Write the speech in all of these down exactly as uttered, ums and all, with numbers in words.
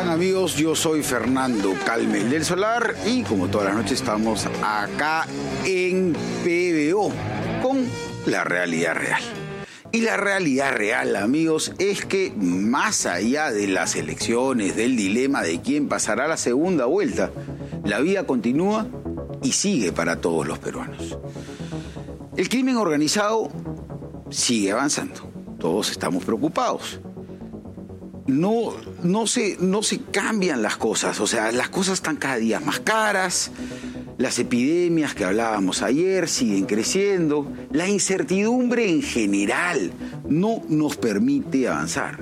están, amigos? Yo soy Fernando Calmes del Solar y como todas las noches estamos acá en P B O con la realidad real. Y la realidad real, amigos, es que más allá de las elecciones, del dilema de quién pasará la segunda vuelta, la vida continúa y sigue para todos los peruanos. El crimen organizado sigue avanzando. Todos estamos preocupados. No, no, se, no se cambian las cosas, o sea, las cosas están cada día más caras, las epidemias que hablábamos ayer siguen creciendo, la incertidumbre en general no nos permite avanzar.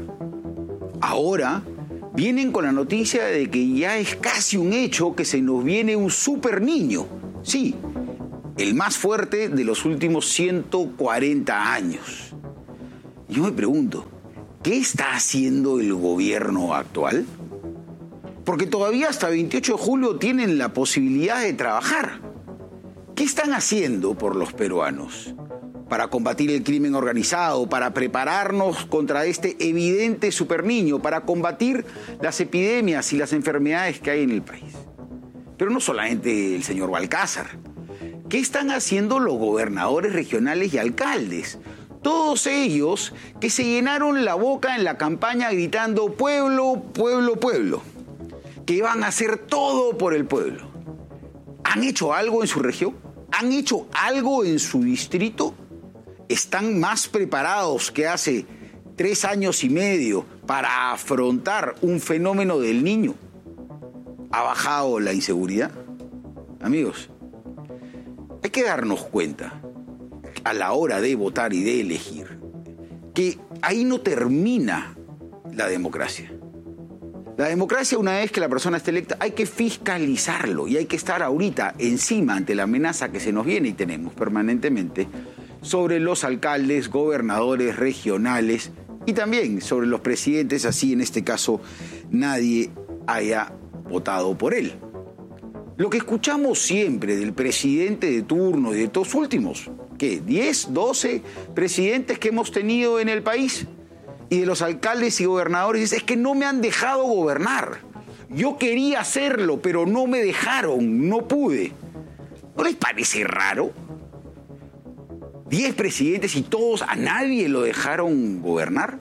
Ahora vienen con la noticia de que ya es casi un hecho que se nos viene un super niño, sí, el más fuerte de los últimos ciento cuarenta años. Yo me pregunto, ¿qué está haciendo el gobierno actual? Porque todavía hasta veintiocho de julio tienen la posibilidad de trabajar. ¿Qué están haciendo por los peruanos para combatir el crimen organizado, para prepararnos contra este evidente superniño, para combatir las epidemias y las enfermedades que hay en el país? Pero no solamente el señor Balcázar. ¿Qué están haciendo los gobernadores regionales y alcaldes? Todos ellos que se llenaron la boca en la campaña gritando pueblo, pueblo, pueblo, que van a hacer todo por el pueblo. ¿Han hecho algo en su región? ¿Han hecho algo en su distrito? ¿Están más preparados que hace tres años y medio para afrontar un fenómeno del niño? ¿Ha bajado la inseguridad? Amigos, hay que darnos cuenta a la hora de votar y de elegir, que ahí no termina la democracia. La democracia, una vez que la persona esté electa, hay que fiscalizarlo y hay que estar ahorita encima ante la amenaza que se nos viene y tenemos permanentemente sobre los alcaldes, gobernadores regionales y también sobre los presidentes, así en este caso nadie haya votado por él. Lo que escuchamos siempre del presidente de turno y de todos últimos, ¿qué? diez, doce presidentes que hemos tenido en el país y de los alcaldes y gobernadores, es que no me han dejado gobernar. Yo quería hacerlo, pero no me dejaron, no pude. ¿No les parece raro? diez presidentes y todos a nadie lo dejaron gobernar.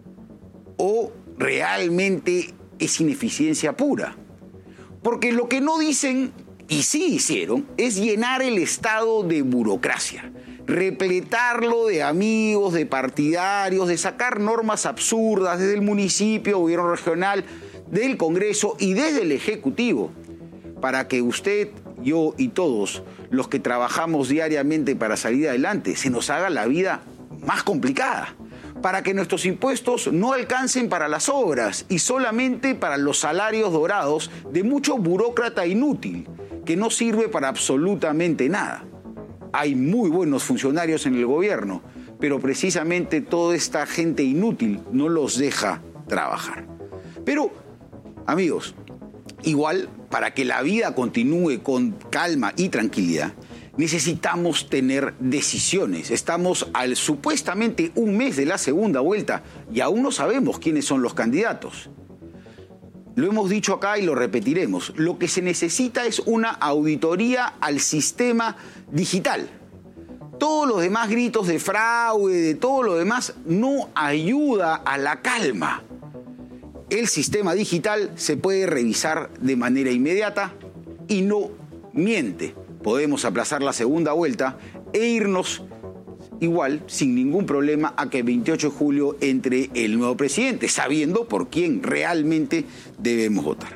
¿O realmente es ineficiencia pura? Porque lo que no dicen, y sí hicieron, es llenar el Estado de burocracia, repletarlo de amigos, de partidarios, de sacar normas absurdas desde el municipio, gobierno regional, del Congreso y desde el Ejecutivo, para que usted, yo y todos los que trabajamos diariamente para salir adelante, se nos haga la vida más complicada, para que nuestros impuestos no alcancen para las obras y solamente para los salarios dorados de mucho burócrata inútil, que no sirve para absolutamente nada. Hay muy buenos funcionarios en el gobierno, pero precisamente toda esta gente inútil no los deja trabajar. Pero, amigos, igual, para que la vida continúe con calma y tranquilidad, necesitamos tener decisiones. Estamos al supuestamente un mes de la segunda vuelta y aún no sabemos quiénes son los candidatos. Lo hemos dicho acá y lo repetiremos. Lo que se necesita es una auditoría al sistema digital. Todos los demás gritos de fraude, de todo lo demás, no ayuda a la calma. El sistema digital se puede revisar de manera inmediata y no miente. Podemos aplazar la segunda vuelta e irnos igual, sin ningún problema, a que el veintiocho de julio entre el nuevo presidente, sabiendo por quién realmente debemos votar.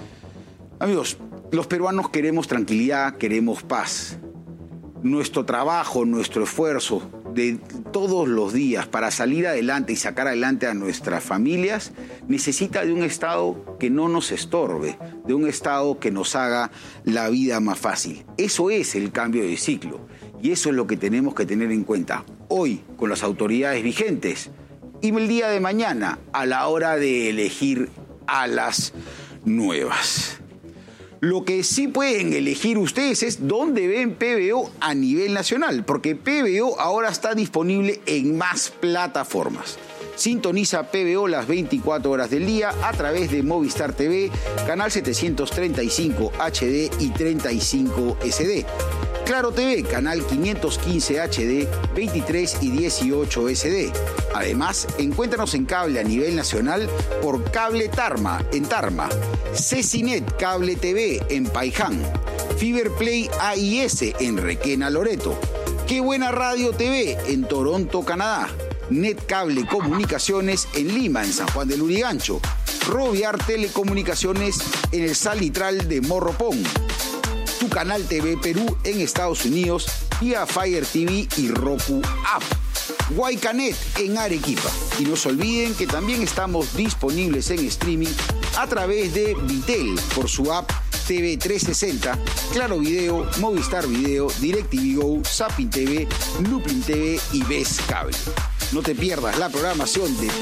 Amigos, los peruanos queremos tranquilidad, queremos paz. Nuestro trabajo, nuestro esfuerzo de todos los días para salir adelante y sacar adelante a nuestras familias necesita de un Estado que no nos estorbe, de un Estado que nos haga la vida más fácil. Eso es el cambio de ciclo y eso es lo que tenemos que tener en cuenta hoy con las autoridades vigentes y el día de mañana a la hora de elegir a las nuevas. Lo que sí pueden elegir ustedes es dónde ven P B O a nivel nacional, porque P B O ahora está disponible en más plataformas. Sintoniza P B O las veinticuatro horas del día a través de Movistar T V, canal setecientos treinta y cinco H D y treinta y cinco S D. Claro T V, canal quinientos quince H D, veintitrés y dieciocho S D. Además, encuéntranos en cable a nivel nacional por Cable Tarma en Tarma, Cecinet Cable T V en Paiján, Fiberplay A I S en Requena, Loreto, Qué Buena Radio T V en Toronto, Canadá, Netcable Comunicaciones en Lima, en San Juan del Lurigancho, Roviar Telecomunicaciones en el Salitral de Morropón, Tu Canal T V Perú en Estados Unidos vía Fire T V y Roku App, Guaycanet en Arequipa. Y no se olviden que también estamos disponibles en streaming a través de Vitel por su app T V trescientos sesenta, Claro Video, Movistar Video, DirecTV Go, Zapping T V, Looping T V y Ves Cable. No te pierdas la programación de